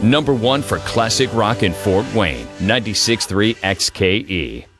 Number 1 for classic rock in Fort Wayne, 96.3 XKE.